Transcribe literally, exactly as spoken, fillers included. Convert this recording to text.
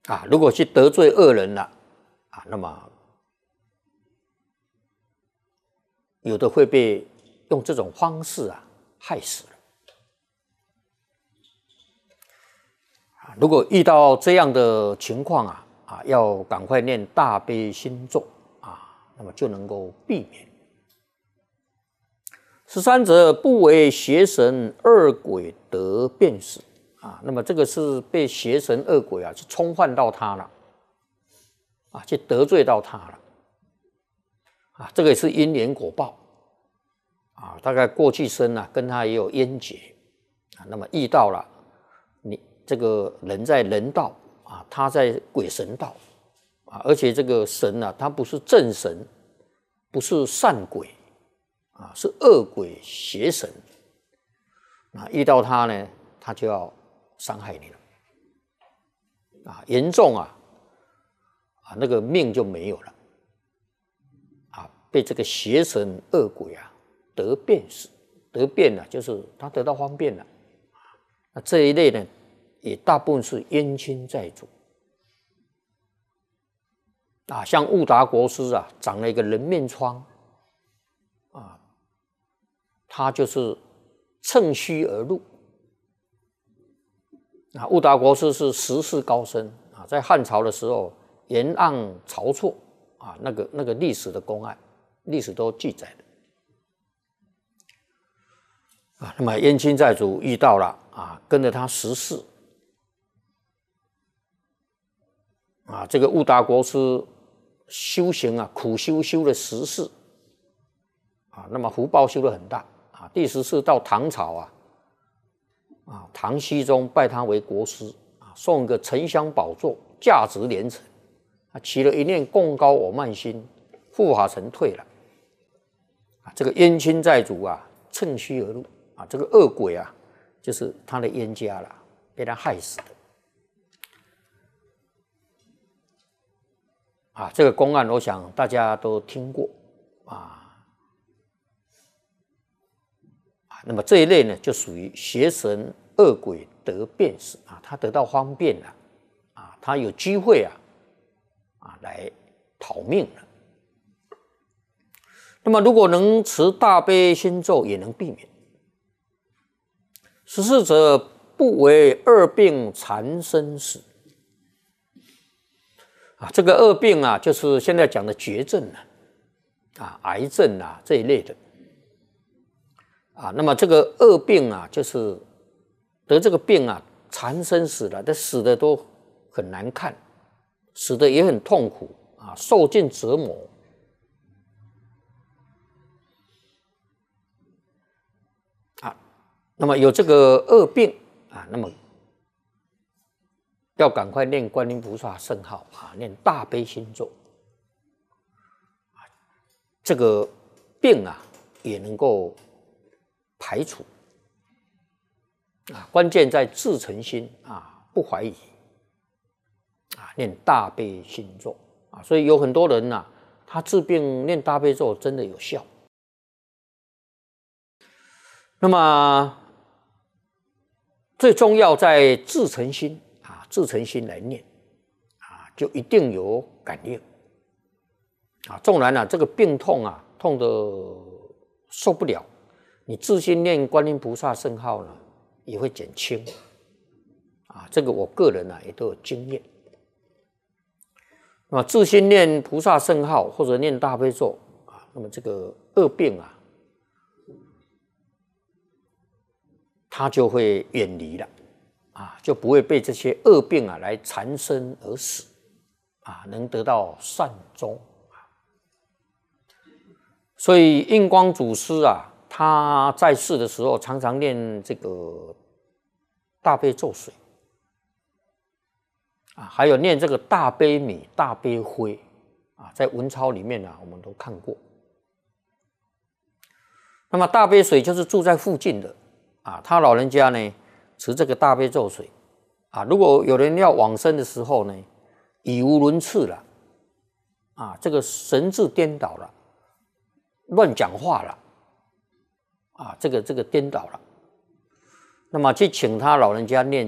啊，如果去得罪恶人了啊，那么有的会被用这种方式啊害死了。啊，如果遇到这样的情况啊，啊，要赶快念大悲心咒啊，那么就能够避免。十三则不为邪神恶鬼得便死啊，那么这个是被邪神恶鬼啊去冲犯到他了，啊，去得罪到他了，啊，这个也是因缘果报啊，大概过去生啊跟他也有冤结啊，那么遇到了你这个人在人道啊，他在鬼神道啊，而且这个神啊，他不是正神，不是善鬼。啊，是恶鬼邪神，啊，遇到他呢，他就要伤害你了，啊，严重啊，啊，那个命就没有了，啊，被这个邪神恶鬼啊得便死，得便了，就是他得到方便了，啊，那这一类呢，也大部分是冤亲债主，啊，像悟达国师啊，长了一个人面疮。他就是趁虚而入啊！悟达国师是时世高僧啊，在汉朝的时候，沿岸晁错啊，那个那个历史的公案，历史都记载的啊。那么冤亲债主遇到了啊，跟着他十世啊，这个悟达国师修行啊，苦修修了十世啊，那么福报修得很大。啊，第十世到唐朝啊，啊，唐僖宗拜他为国师啊，送一个沉香宝座，价值连城。啊，起了一念共高我慢心，护法神退了。啊，这个冤亲债主啊，趁虚而入啊，这个恶鬼啊，就是他的冤家了，被他害死的。啊，这个公案我想大家都听过啊。那么这一类呢，就属于邪神恶鬼得便死啊，他得到方便了啊，他有机会啊啊来讨命了。那么如果能持大悲心咒，也能避免。十四则不为恶病缠身死啊，这个恶病啊，就是现在讲的绝症啊，啊，癌症啊这一类的。啊，那么这个恶病啊，就是得这个病啊，缠身死了，这死的都很难看，死的也很痛苦啊，受尽折磨。啊，那么有这个恶病啊，那么要赶快念观音菩萨圣号啊，念大悲心咒，啊，这个病啊也能够排除啊，关键在自诚心啊，不怀疑啊，念大悲心咒啊，所以有很多人呐、啊，他治病念大悲咒真的有效。那么最重要在自诚心啊，自诚心来念啊，就一定有感应啊。纵然啊这个病痛啊痛得受不了，你自心念观音菩萨圣号呢，也会减轻啊。这个我个人啊也都有经验。那么自心念菩萨圣号或者念大悲咒啊，那么这个恶病啊，它就会远离了啊，就不会被这些恶病啊来缠身而死啊，能得到善终啊。所以印光祖师啊，他在世的时候常常念这个大悲咒水啊，还有念这个大悲米、大悲灰啊，在文钞里面啊，我们都看过。那么大悲水就是住在附近的啊，他老人家呢持这个大悲咒水啊，如果有人要往生的时候呢，语无伦次了啊，这个神志颠倒了，乱讲话了啊，这个这个颠倒了，那么去请他老人家念